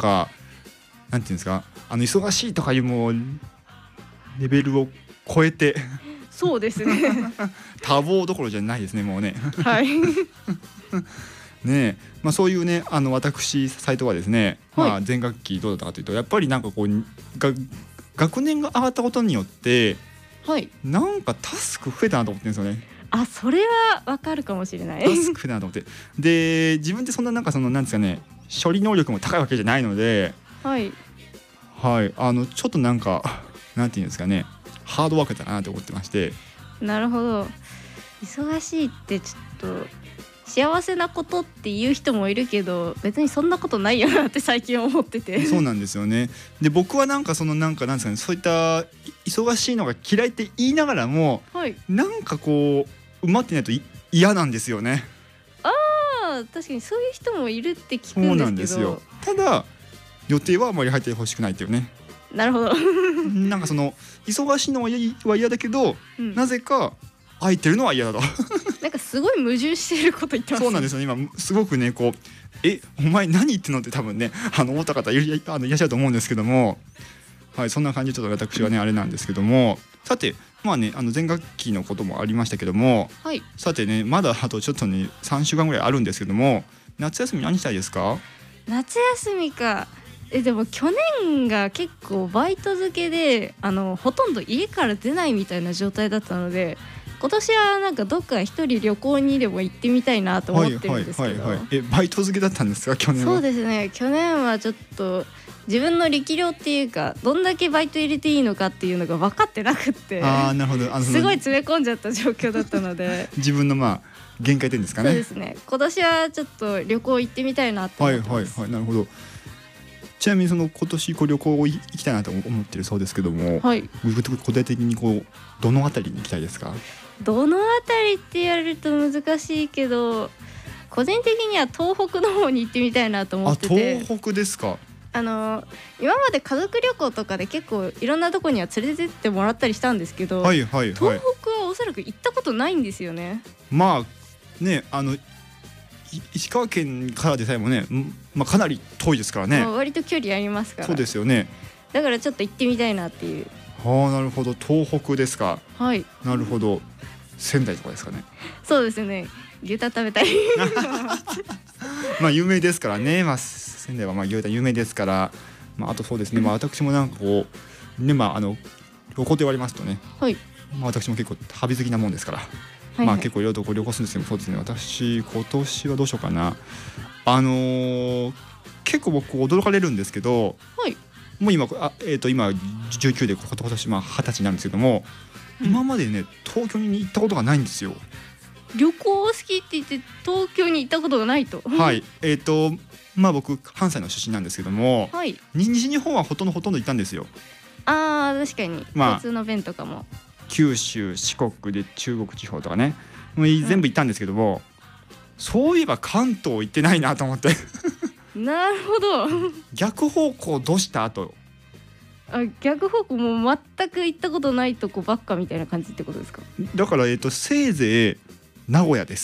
かなんていうんですか、忙しいとかいうもうレベルを超えてそうですね多忙どころじゃないですねもうねはいねえ、そういうね私サイトはですね、 はい前学期どうだったかというとやっぱりなんかこう学年が上がったことによってはいなんかタスク増えたなと思ってるんですよね。 あ、それはわかるかもしれないタスク増えたなと思ってで自分ってそんななんかなんですかね処理能力も高いわけじゃないのではいはいちょっとなんかなんていうんですかねハードワークだなと思ってまして。 なるほど。忙しいってちょっと幸せなことって言う人もいるけど別にそんなことないよなって最近思っててそうなんですよね。で僕はなんかなんかなんですかねそういった忙しいのが嫌いって言いながらもはいなんかこう埋まってないと嫌なんですよね。 あー確かにそういう人もいるって聞くそうなんんですけどですよ。ただ予定はあまり入ってほしくないっていうねなるほど、 なんか忙しいのは嫌だけど、 うん、 なぜか空いてるのは嫌だとなんかすごい矛盾してること言ってますそうなんですよね。今すごくねこうお前何言ってんのって多分ね思った方いらっしゃると思うんですけども、はい、そんな感じでちょっと私はねあれなんですけども、さてね前学期のこともありましたけども、 はい。 さてねまだあとちょっとね3週間ぐらいあるんですけども、夏休み何したいですか？ 夏休みか。でも去年が結構バイト漬けでほとんど家から出ないみたいな状態だったので今年はなんかどっか一人旅行にでも行ってみたいなと思ってるんですけど、 バイト漬けだったんですか去年は？ そうですね、去年はちょっと自分の力量っていうかどんだけバイト入れていいのかっていうのが分かってなくってなるほどすごい詰め込んじゃった状況だったので自分の限界点ですかね。 そうですね、今年はちょっと旅行行ってみたいなと思ってます。 なるほど。ちなみに今年旅行行きたいなと思ってるそうですけども、 はい、 具体的にどのあたりに行きたいですか？ どのあたりって言われると難しいけど個人的には東北の方に行ってみたいなと思ってて。 東北ですか？ 今まで家族旅行とかで結構いろんなとこには連れてってもらったりしたんですけど、東北はおそらく行ったことないんですよね。 ね石川県からでさえもね、かなり遠いですからね。 割と距離ありますから。 そうですよね。 だからちょっと行ってみたいなっていう。 なるほど、東北ですか。 はい。 なるほど、仙台とかですかね。 そうですね、牛タン食べたい有名ですからね、仙台は牛タン有名ですから、あとそうですね、私もなんかこうね旅行と言われますとね、 はい、 私も結構旅好きなもんですから、 はいはい、 結構いろいろと旅行するんですけど、そうですね、私今年はどうしようかな。結構僕驚かれるんですけど、 はい、 もう今19で今年20歳なんですけども、今までね東京に行ったことがないんですよ。 旅行好きって言って東京に行ったことがないと。 はい、僕関西の出身なんですけども、 はい、 西日本はほとんど行ったんですよ。 確かに、交通の便とかも九州、四国で中国地方とかね、全部行ったんですけども、そういえば関東行ってないなと思ってなるほど逆方向どうしたと。 逆方向も全く行ったことないとこばっかみたいな感じってことですか？ だからせいぜい名古屋です。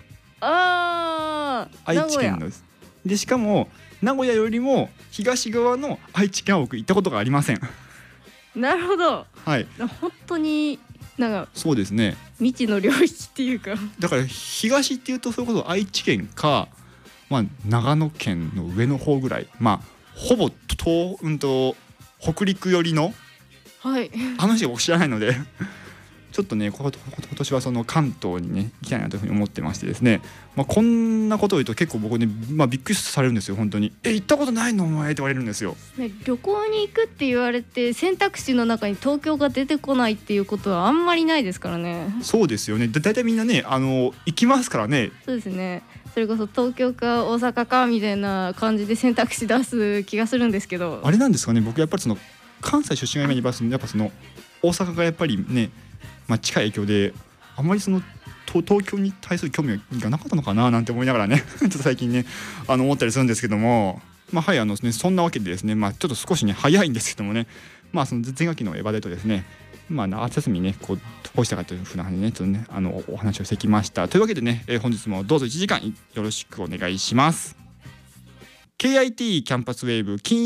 愛知県ので、しかも名古屋よりも東側の愛知県は僕行ったことがありません。 なるほど。 はい。 本当になんかそうですね。 未知の領域っていうか。 だから東っていうとそういうこと愛知県か、長野県の上の方ぐらい、ほぼ北陸寄りの、 はい、 話が僕知らないのでちょっとね今年はその関東にね行きたいなというふうに思ってましてですね、こんなことを言うと結構僕ね、びっくりされるんですよ本当に。行ったことないのお前って言われるんですよ、 旅行に行くって言われて選択肢の中に東京が出てこないっていうことはあんまりないですからね。 そうですよね。だいたいみんなね行きますからね。 そうですね、それこそ東京か大阪かみたいな感じで選択肢出す気がするんですけど、 あれなんですかね、僕やっぱり関西出身が今にやっぱ大阪がやっぱりね、近い影響であんまり東京に対する興味がなかったのかななんて思いながらねちょっと最近ね思ったりするんですけども、はいそんなわけでですね、ちょっと少しね早いんですけどもね、その前学期のエヴァデとですね、夏休みにねこうしたかというふうな話でねちょっとねお話をしてきました。というわけでね、本日もどうぞ1時間よろしくお願いします。 KIT キャンパスウェーブ金